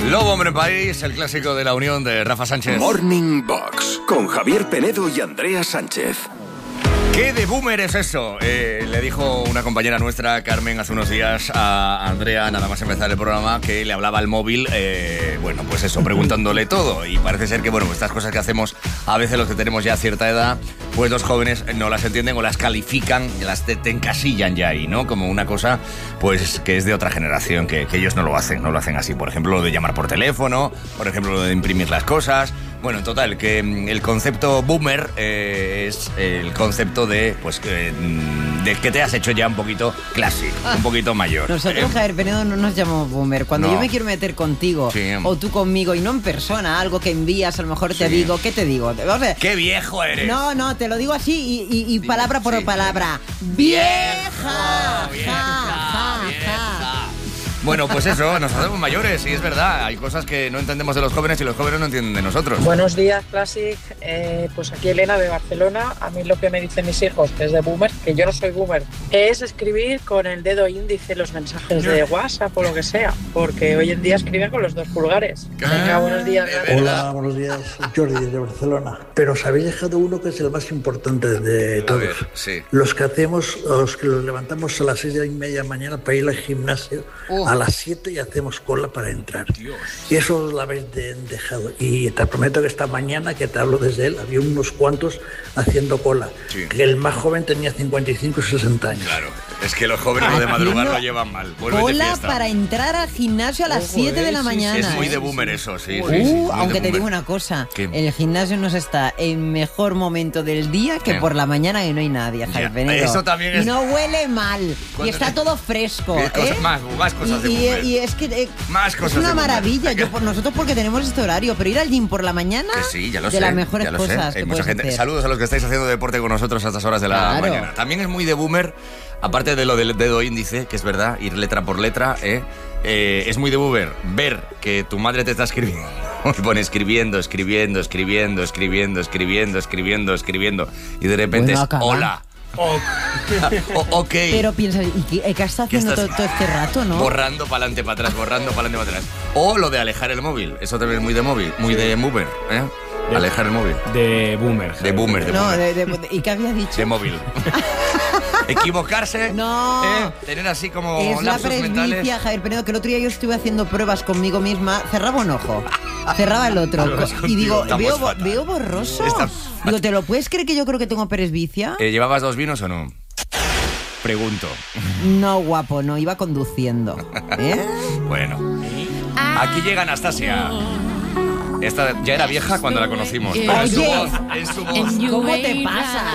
Lobo Hombre País, el clásico de la unión de Rafa Sánchez. Morning Box, con Javier Penedo y Andrea Sánchez. ¿Qué de boomer es eso? Le dijo una compañera nuestra, Carmen, hace unos días a Andrea, nada más empezar el programa, que le hablaba al móvil, bueno, pues eso, preguntándole todo. Y parece ser que, bueno, estas cosas que hacemos a veces los que tenemos ya cierta edad, pues los jóvenes no las entienden o las califican, te encasillan ya ahí, ¿no? Como una cosa, pues, que es de otra generación, que ellos no lo hacen así. Por ejemplo, lo de llamar por teléfono, por ejemplo, lo de imprimir las cosas. Bueno, en total, que el concepto boomer es el concepto de, pues, de que te has hecho ya un poquito classic, un poquito mayor. Nosotros, Javier Penedo, no nos llamamos boomer. Cuando yo me quiero meter contigo, sí, o tú conmigo, y no en persona, algo que envías, a lo mejor te digo, ¿qué te digo? O sea, ¡qué viejo eres! No, te lo digo así y palabra por palabra. ¡Vieja! Bueno, pues eso, nos hacemos mayores y es verdad, hay cosas que no entendemos de los jóvenes y los jóvenes no entienden de nosotros. Buenos días, Classic. Pues aquí Elena de Barcelona. A mí lo que me dicen mis hijos, que es de boomer, que yo no soy boomer, es escribir con el dedo índice los mensajes de WhatsApp o lo que sea, porque hoy en día escriben con los dos pulgares. Venga, buenos días. Hola, buenos días, Jordi de Barcelona. Pero os habéis dejado uno que es el más importante de todos. A ver, sí. Los que los levantamos a las 6:30 de la mañana para ir al gimnasio, a las 7 y hacemos cola para entrar. Dios. Y eso lo habéis dejado. Y te prometo que esta mañana, que te hablo desde él, había unos cuantos haciendo cola. Sí. Que el más joven tenía 55 y 60 años. Claro, es que los jóvenes lo de madrugar lo llevan mal. Cola para entrar al gimnasio a las 7 de la mañana. Es muy de boomer eso, sí. Aunque te digo una cosa, el gimnasio nos está en mejor momento del día que por la mañana y no hay nadie, Javier Penedo. Eso también es... Y no huele mal. Y está todo fresco. Más cosas de boomer. Y es que más cosas es una maravilla. Nosotros porque tenemos este horario, pero ir al gym por la mañana, que sí, ya lo de sé, las mejores cosas Hay que mucha puedes gente. hacer. Saludos a los que estáis haciendo deporte con nosotros a estas horas de la mañana. También es muy de boomer, aparte de lo del dedo índice, que es verdad, ir letra por letra, es muy de boomer ver que tu madre te está escribiendo. Y pone escribiendo, y de repente es hola. Ok. Pero piensa, ¿y qué está haciendo todo este rato, no? Borrando para adelante, para atrás, O lo de alejar el móvil. Eso también es muy de móvil, muy de boomer, alejar el móvil. De boomer. De boomer. No, ¿y qué había dicho? De móvil. Equivocarse, no, tener así como es la lapsus presbicia, mentales. Javier Penedo, que el otro día yo estuve haciendo pruebas conmigo misma, cerraba un ojo, cerraba el otro y digo, veo borroso. Digo, ¿te lo puedes creer que yo creo que tengo presbicia? ¿Llevabas 2 vinos o no? Pregunto. No, guapo, no, iba conduciendo. Bueno, aquí llega Anastasia. Esta ya era vieja cuando la conocimos. Oye, en su voz. ¿cómo te pasa?